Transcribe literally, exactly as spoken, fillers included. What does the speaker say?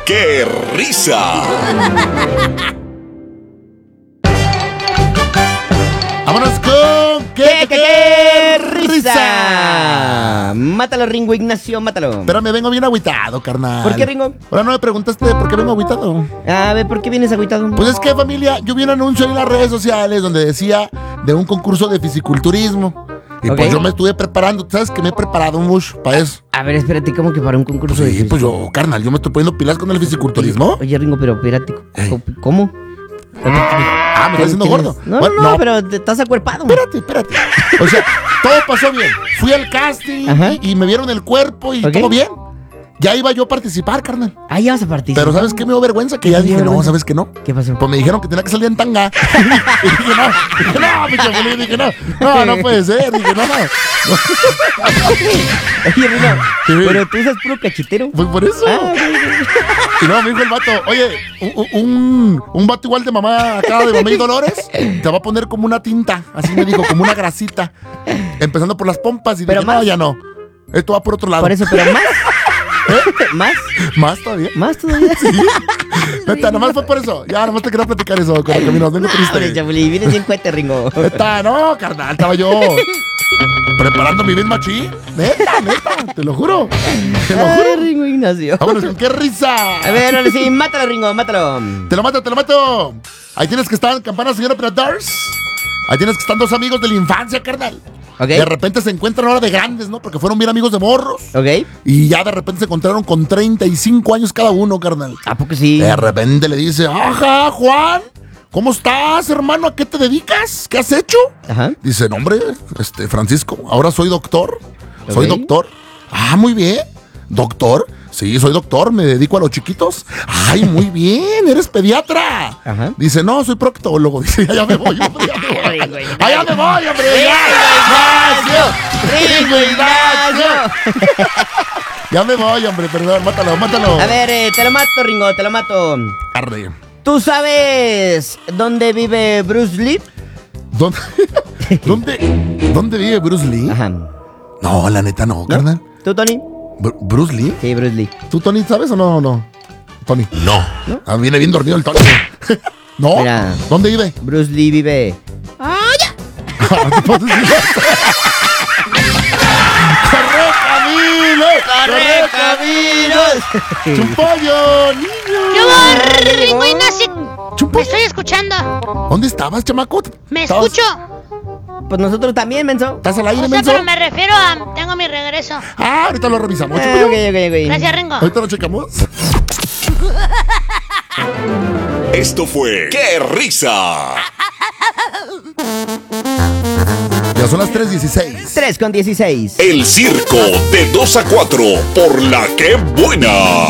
¡Qué risa! ¡Vámonos con ¡Qué, qué, qué risa! Mátalo, Ringo Ignacio, mátalo. Pero me vengo bien agüitado, carnal. ¿Por qué, Ringo? Ahora no me preguntaste por qué vengo agüitado. A ver, ¿por qué vienes agüitado? Pues es que, familia, yo vi un anuncio en las redes sociales donde decía de un concurso de fisiculturismo. Y Ok. pues yo me estuve preparando. ¿Sabes que me he preparado mucho para eso? A ver, espérate, ¿cómo que para un concurso de Sí, pues yo, carnal, yo me estoy poniendo pilas con el fisiculturismo. Oye, Ringo, pero espérate, Ey. ¿cómo? Ah, me estás haciendo gordo. No, Bueno, no, no, pero te estás acuerpado. Espérate, espérate. O sea, todo pasó bien. Fui al casting y, y me vieron el cuerpo y Ok. todo bien. Ya iba yo a participar, carnal. Ah, ya vas a participar. Pero ¿sabes qué me dio vergüenza? Que ya ¿Qué te dio dije, no, vergüenza? ¿sabes qué no? ¿Qué pasó? Pues me dijeron que tenía que salir en tanga. Y dije, no, dije, no, mi chapulín, dije, no, no, no puede ser. Dije, no, no. Oye, Ringo, Sí. pero tú usas puro cachetero. Pues por eso. Ah, ok, ok. Y no, me dijo el vato, oye, un, un, un vato igual de mamá acá, de mamá y Dolores, te va a poner como una tinta. Así me dijo, como una grasita. Empezando por las pompas. Y Pero dije, no, más. ya no. Esto va por otro lado. Por eso, pero más. ¿Más? ¿Más todavía? ¿Más todavía? Neta, nomás fue por eso. Ya, nomás te quería platicar eso con el camino. Vengo Oye, triste. Chapulín, vienes bien cuete, Ringo. Neta, no, carnal, estaba yo preparando mi bien machín. Neta, neta, te lo juro. Te lo Ay, juro. Ringo Ignacio. Vámonos, con qué risa. A ver, ahora sí, mátalo, Ringo, mátalo. Te lo mato, te lo mato. Ahí tienes que estar en campana, señor operadores. Ahí tienes que estar dos amigos de la infancia, carnal. Ok. De repente se encuentran ahora de grandes, ¿no? Porque fueron bien amigos de morros. Ok. Y ya de repente se encontraron con treinta y cinco años cada uno, carnal. ¿A poco sí? De repente le dice, ajá, Juan, ¿cómo estás, hermano? ¿A qué te dedicas? ¿Qué has hecho? Ajá. Dice, no, hombre, este, Francisco, ahora soy doctor. Soy Ok. doctor. Ah, muy bien. ¿Doctor? Sí, soy doctor, me dedico a los chiquitos. Ay, muy bien, eres pediatra. Ajá. Dice, no, soy proctólogo. Dice, ya, ya me voy, hombre, ya me voy. Ringo Ignacio. Ah, ya me voy, hombre, ya. ¡Ringo Ignacio! Ya me voy, hombre, perdón, mátalo, mátalo. A ver, eh, te lo mato, Ringo, te lo mato. Arre. ¿Tú sabes dónde vive Bruce Lee? ¿Dónde, dónde, ¿Dónde vive Bruce Lee? Ajá. No, la neta no, carnal. ¿Tú, Tony? Br- ¿Bruce Lee? Sí, Bruce Lee. ¿Tú, Tony, sabes o no? No. Tony. No. Ah, viene bien dormido el Tony. ¿No? Mira. ¿Dónde vive? Bruce Lee vive... ¡Corre, Camilo! ¡Corre, caminos! ¡Chumpollo, niño! ¡Yo voy, Ringo Ignacio! Me ¡Chumpollo! estoy escuchando. ¿Dónde estabas, chamaco? Me ¿Estabas- escucho. Pues nosotros también, menso. ¿Estás al aire, O sea, menso? pero me refiero a... Tengo mi regreso. Ah, ahorita lo revisamos, Ah, chupollo. ok, ok, ok. Gracias, Ringo. Ahorita lo checamos. Esto fue ¡Qué risa! Ya son las tres dieciséis. tres con dieciséis. El circo de dos a cuatro por la que buena.